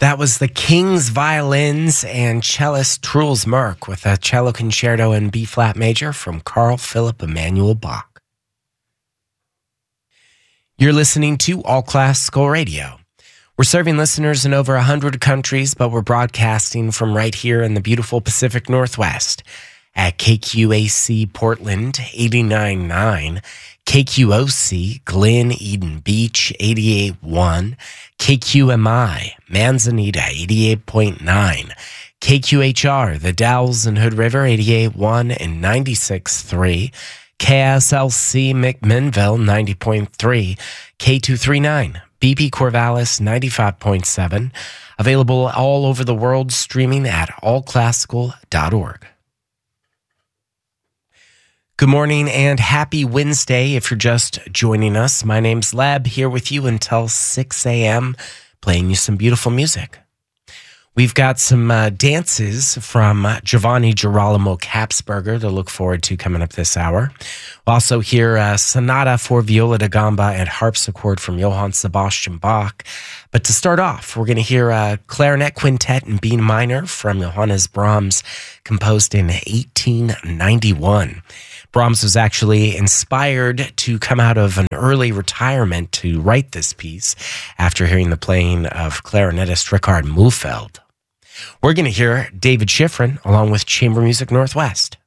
That was the King's Violins and cellist Truls Merk with a cello concerto in B-flat major from Carl Philipp Emanuel Bach. You're listening to All Classical Radio. We're serving listeners in over 100 countries, but we're broadcasting from right here in the beautiful Pacific Northwest at KQAC Portland 89.9, KQOC Glen Eden Beach 88.1, KQMI Manzanita 88.9, KQHR The Dalles and Hood River 88.1 and 96.3, KSLC McMinnville 90.3, K239 BP Corvallis 95.7, available all over the world, streaming at allclassical.org. Good morning and happy Wednesday if you're just joining us. My name's Leb, here with you until 6 a.m., playing you some beautiful music. We've got some dances from Giovanni Girolamo Kapsberger to look forward to coming up this hour. We'll also hear a sonata for viola da gamba and harpsichord from Johann Sebastian Bach. But to start off, we're going to hear a clarinet quintet in B minor from Johannes Brahms, composed in 1891. Brahms was actually inspired to come out of an early retirement to write this piece after hearing the playing of clarinetist Richard Mühlfeld. We're going to hear David Schifrin along with Chamber Music Northwest.